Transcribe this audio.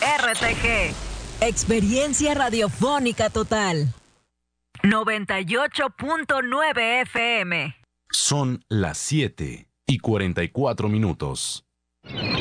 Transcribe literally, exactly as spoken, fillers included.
R T G. Experiencia radiofónica total. noventa y ocho punto nueve F M. Son las siete y cuarenta y cuatro minutos.